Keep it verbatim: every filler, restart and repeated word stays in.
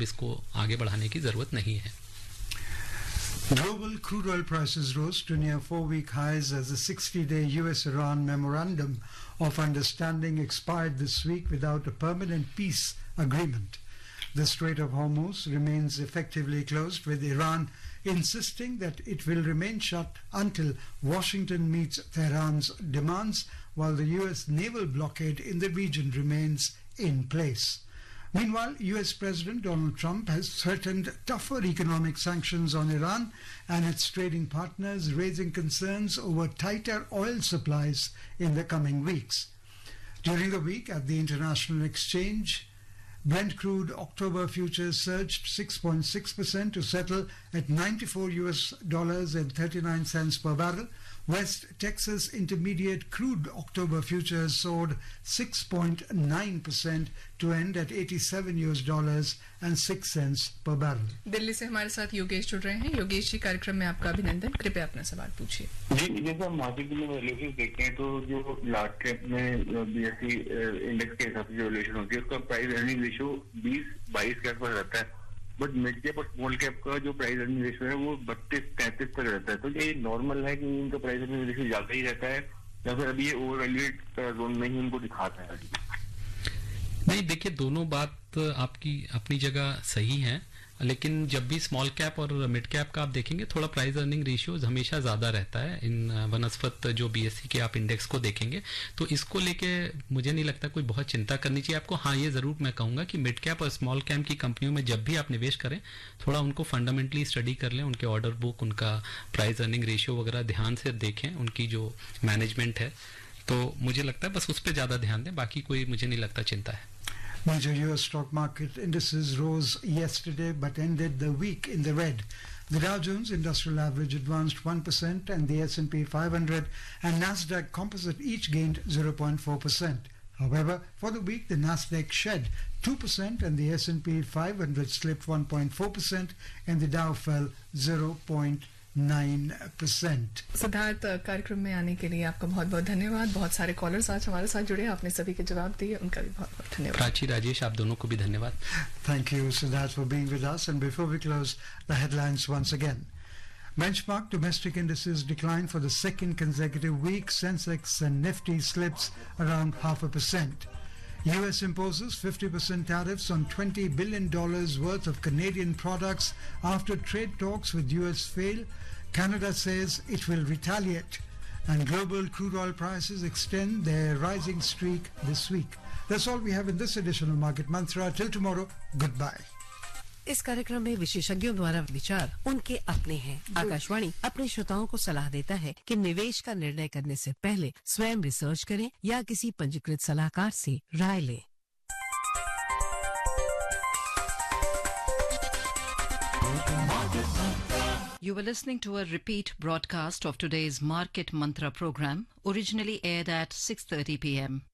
अब इसको आगे बढ़ाने की ज़रूरत नहीं है। Global crude oil prices rose to near four-week highs as the sixty-day U S-Iran memorandum of understanding expired this week without a permanent peace agreement. The Strait of Hormuz remains effectively closed, with Iran insisting that it will remain shut until Washington meets Tehran's demands, while the U S naval blockade in the region remains in place. Meanwhile, U S President Donald Trump has threatened tougher economic sanctions on Iran and its trading partners, raising concerns over tighter oil supplies in the coming weeks. During the week at the International Exchange, Brent crude October futures surged six point six percent to settle at ninety-four U S dollars and thirty-nine cents per barrel. West Texas Intermediate crude October futures soared six point nine percent to end at eighty-seven U S dollars and six cents per barrel. Delhi से हमारे साथ योगेश जुड़ रहे हैं। योगेश जी, कार्यक्रम में आपका अभिनंदन। कृपया अपना सवाल पूछिए। जी, जैसे हम मार्केट में वैल्यूएशन देखते हैं तो जो लार्ज कैप में बीएसई इंडेक्स के हिसाब से जो वैल्यूएशन होती है उसका प्राइस अर्निंग रेशियो बीस बाईस के आसपास रहता है, बट मिड कैप और स्मॉल कैप का जो प्राइस अर्निंग रेशियो है वो बत्तीस तैंतीस तक रहता है। तो ये नॉर्मल है कि इनका प्राइस अर्निंग रेशियो ज्यादा ही रहता है या फिर अभी ये ओवर वैल्यूएट जोन में ही उनको दिखाता है? नहीं, देखिए, दोनों बात आपकी अपनी जगह सही है, लेकिन जब भी स्मॉल कैप और मिड कैप का आप देखेंगे थोड़ा प्राइस अर्निंग रेशियोज हमेशा ज़्यादा रहता है इन वनस्पत जो बीएससी के आप इंडेक्स को देखेंगे। तो इसको लेके मुझे नहीं लगता कोई बहुत चिंता करनी चाहिए आपको। हाँ, ये ज़रूर मैं कहूँगा कि मिड कैप और स्मॉल कैप की कंपनियों में जब भी आप निवेश करें थोड़ा उनको फंडामेंटली स्टडी कर लें, उनके ऑर्डर बुक, उनका प्राइस अर्निंग रेशियो वगैरह ध्यान से देखें, उनकी जो मैनेजमेंट है, तो मुझे लगता है बस उस पर ज़्यादा ध्यान दें, बाकी कोई मुझे नहीं लगता चिंता है। Major U S stock market indices rose yesterday but ended the week in the red. The Dow Jones Industrial Average advanced one percent and the S and P five hundred and Nasdaq Composite each gained zero point four percent. However, for the week the Nasdaq shed two percent and the S and P five hundred slipped one point four percent and the Dow fell zero point nine percent. Siddharth, कार्यक्रम में आने के लिए आपका बहुत बहुत धन्यवाद। बहुत सारे कॉलर्स आज हमारे साथ जुड़े, आपने सभी के जवाब दिए, उनका भी बहुत बहुत धन्यवाद। प्राची, राजेश, आप दोनों को भी धन्यवाद। Thank you, Siddharth, for being with us. And before we close, the headlines once again. Benchmark domestic indices declined for the second consecutive week. Sensex and Nifty slips around half a percent. U S imposes fifty percent tariffs on twenty billion dollars worth of Canadian products after trade talks with U S fail. Canada says it will retaliate. And global crude oil prices extend their rising streak this week. That's all we have in this edition of Market Mantra. Till tomorrow, goodbye. इस कार्यक्रम में विशेषज्ञों द्वारा विचार उनके अपने हैं। आकाशवाणी अपने श्रोताओं को सलाह देता है कि निवेश का निर्णय करने से पहले स्वयं रिसर्च करें या किसी पंजीकृत सलाहकार से राय लें। You were listening to a repeat broadcast of today's Market Mantra program, originally aired at six thirty p m